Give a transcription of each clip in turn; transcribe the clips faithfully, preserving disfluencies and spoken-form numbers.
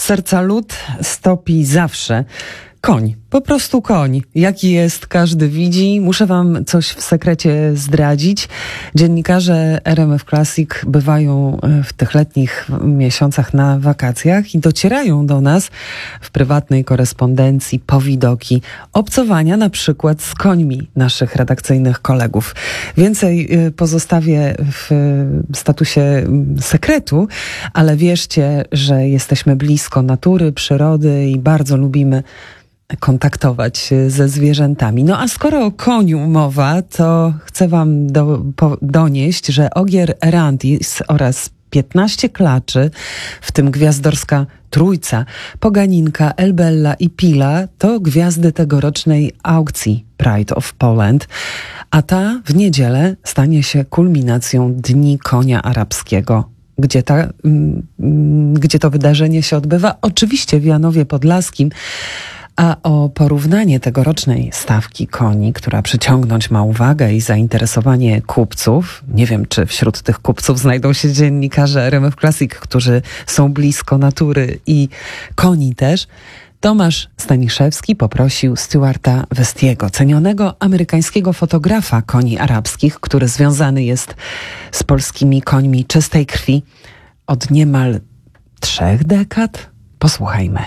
serca lód stopi zawsze koń. Po prostu koń. Jaki jest, każdy widzi. Muszę wam coś w sekrecie zdradzić. Dziennikarze R M F Classic bywają w tych letnich miesiącach na wakacjach i docierają do nas w prywatnej korespondencji powidoki obcowania na przykład z końmi naszych redakcyjnych kolegów. Więcej pozostawię w statusie sekretu, ale wierzcie, że jesteśmy blisko natury, przyrody i bardzo lubimy kontaktować ze zwierzętami. No a skoro o koniu mowa, to chcę wam do, po, donieść, że ogier Erandis oraz piętnaście klaczy, w tym gwiazdorska trójca, Poganinka, Elbella i Pila, to gwiazdy tegorocznej aukcji Pride of Poland, a ta w niedzielę stanie się kulminacją Dni Konia Arabskiego. Gdzie, ta, gdzie to wydarzenie się odbywa? Oczywiście w Janowie Podlaskim. A o porównanie tegorocznej stawki koni, która przyciągnąć ma uwagę i zainteresowanie kupców, nie wiem, czy wśród tych kupców znajdą się dziennikarze R M F Classic, którzy są blisko natury i koni też, Tomasz Staniszewski poprosił Stuarta Westiego, cenionego amerykańskiego fotografa koni arabskich, który związany jest z polskimi końmi czystej krwi od niemal trzech dekad. Posłuchajmy.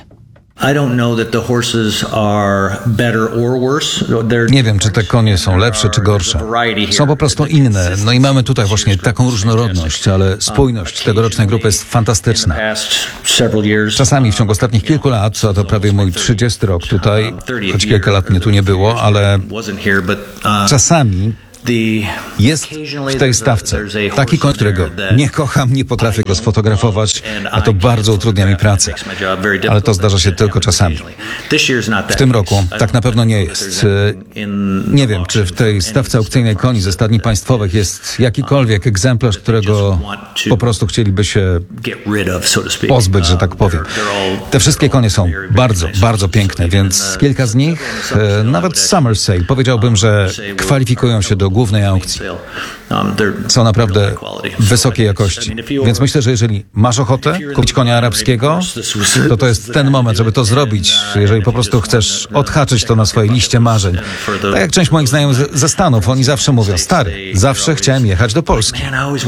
Nie wiem, czy te konie są lepsze czy gorsze. Są po prostu inne. No i mamy tutaj właśnie taką różnorodność, ale spójność tegorocznej grupy jest fantastyczna. Czasami w ciągu ostatnich kilku lat, a to prawie mój trzydziesty rok tutaj, choć kilka lat mnie tu nie było, ale czasami jest w tej stawce taki koń, którego nie kocham, nie potrafię go sfotografować, a to bardzo utrudnia mi pracę. Ale to zdarza się tylko czasami. W tym roku tak na pewno nie jest. Nie wiem, czy w tej stawce aukcyjnej koni ze stadni państwowych jest jakikolwiek egzemplarz, którego po prostu chcieliby się pozbyć, że tak powiem. Te wszystkie konie są bardzo, bardzo piękne, więc kilka z nich, nawet Summer Sale, powiedziałbym, że kwalifikują się do głównej aukcji. Są naprawdę wysokiej jakości. Więc myślę, że jeżeli masz ochotę kupić konia arabskiego, to to jest ten moment, żeby to zrobić, jeżeli po prostu chcesz odhaczyć to na swojej liście marzeń. Tak jak część moich znajomych ze Stanów, oni zawsze mówią: stary, zawsze chciałem jechać do Polski.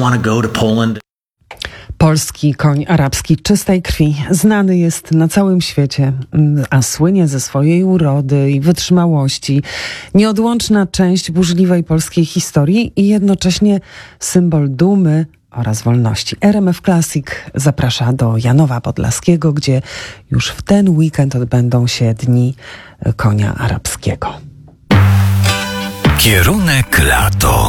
Polski koń arabski czystej krwi znany jest na całym świecie, a słynie ze swojej urody i wytrzymałości. Nieodłączna część burzliwej polskiej historii i jednocześnie symbol dumy oraz wolności. R M F Classic zaprasza do Janowa Podlaskiego, gdzie już w ten weekend odbędą się Dni Konia Arabskiego. Kierunek lato.